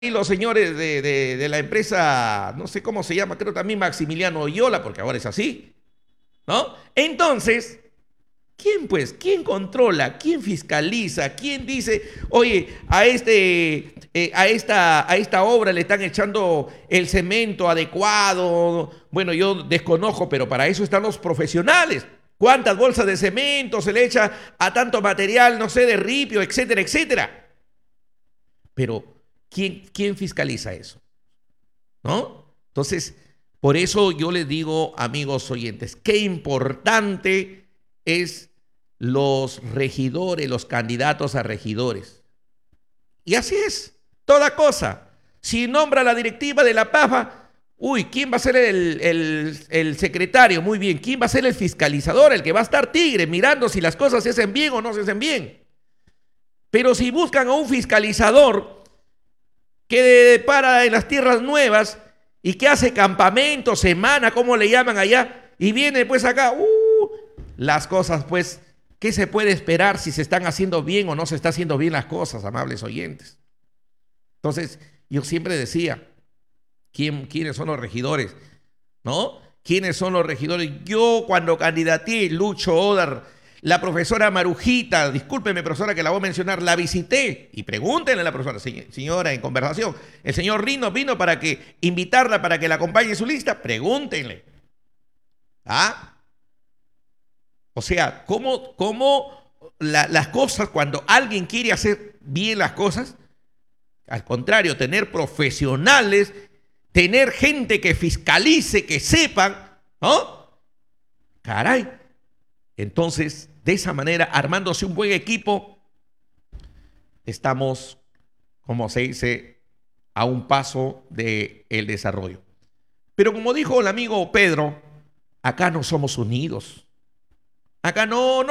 Y los señores de la empresa, no sé cómo se llama, creo también Maximiliano Oyola, porque ahora es así, ¿no? Entonces, ¿quién controla? ¿Quién fiscaliza? ¿Quién dice, oye, a esta obra le están echando el cemento adecuado? Bueno, yo desconozco, pero para eso están los profesionales. ¿Cuántas bolsas de cemento se le echa a tanto material, no sé, de ripio, etcétera, etcétera? Pero ¿quién fiscaliza eso? ¿No? Entonces, por eso yo les digo, amigos oyentes, qué importante es los regidores, los candidatos a regidores. Y así es, toda cosa. Si nombra la directiva de la PAFA, uy, ¿quién va a ser el secretario? Muy bien, ¿quién va a ser el fiscalizador? El que va a estar tigre mirando si las cosas se hacen bien o no se hacen bien. Pero si buscan a un fiscalizador que para en las tierras nuevas y que hace campamento, semana, como le llaman allá, y viene pues acá, las cosas pues, ¿qué se puede esperar si se están haciendo bien o no se está haciendo bien las cosas, amables oyentes? Entonces, yo siempre decía, ¿quiénes son los regidores? ¿No? ¿Quiénes son los regidores? Yo cuando candidaté, Lucho Odar, la profesora Marujita, discúlpeme profesora que la voy a mencionar, la visité y pregúntenle a la profesora, señora, en conversación, el señor Rino vino para que invitarla para que la acompañe en su lista, pregúntenle. ¿Ah? O sea, ¿cómo las cosas, cuando alguien quiere hacer bien las cosas, al contrario, tener profesionales, tener gente que fiscalice, que sepan, ¿no? Caray. Entonces, de esa manera, armándose un buen equipo, estamos, como se dice, a un paso del desarrollo. Pero como dijo el amigo Pedro, acá no somos unidos. Acá no.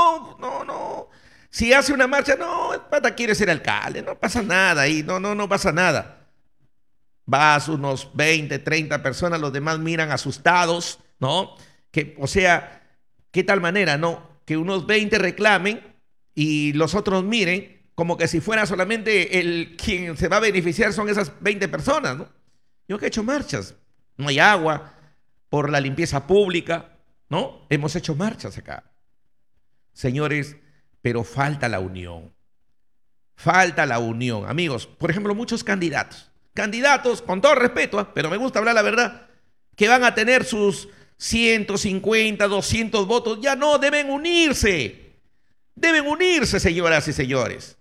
Si hace una marcha, no, el pata quiere ser alcalde, no pasa nada ahí, no pasa nada. Vas unos 20, 30 personas, los demás miran asustados, ¿no? O sea, ¿qué tal manera, no? Que unos 20 reclamen y los otros miren como que si fuera solamente quien se va a beneficiar son esas 20 personas, ¿no? Yo que he hecho marchas, no hay agua, por la limpieza pública, ¿no? Hemos hecho marchas acá. Señores, pero falta la unión. Falta la unión. Amigos, por ejemplo, muchos candidatos, con todo respeto, pero me gusta hablar la verdad, que van a tener sus 150, 200 votos, ya no, deben unirse. Deben unirse, señoras y señores.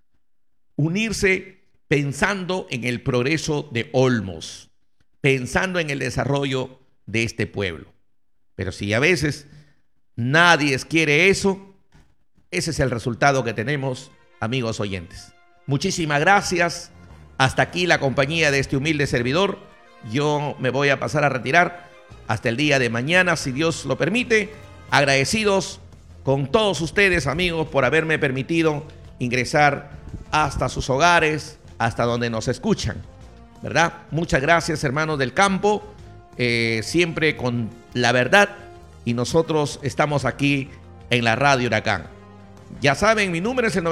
Unirse pensando en el progreso de Olmos, pensando en el desarrollo de este pueblo. Pero si a veces nadie quiere eso, ese es el resultado que tenemos, amigos oyentes. Muchísimas gracias. Hasta aquí la compañía de este humilde servidor. Yo me voy a pasar a retirar. Hasta el día de mañana, si Dios lo permite. Agradecidos con todos ustedes, amigos, por haberme permitido ingresar hasta sus hogares, hasta donde nos escuchan, ¿verdad? Muchas gracias, hermanos del campo, siempre con la verdad, y nosotros estamos aquí en la Radio Huracán. Ya saben, mi número es el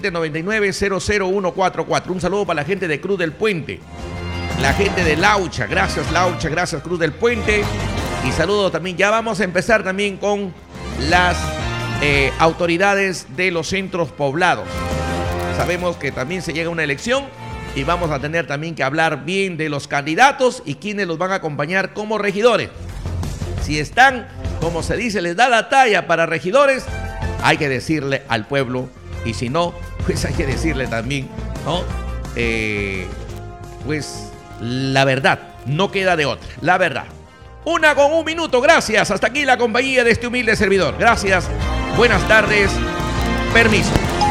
9799-00144. Un saludo para la gente de Cruz del Puente, la gente de Laucha, gracias Cruz del Puente, y saludo también, ya vamos a empezar también con las autoridades de los centros poblados. Sabemos que también se llega a una elección y vamos a tener también que hablar bien de los candidatos y quienes los van a acompañar como regidores. Si están, como se dice, les da la talla para regidores, hay que decirle al pueblo, y si no, pues hay que decirle también, ¿no? Pues la verdad, no queda de otra, la verdad. 1:01 minuto, gracias. Hasta aquí la compañía de este humilde servidor. Gracias, buenas tardes, permiso.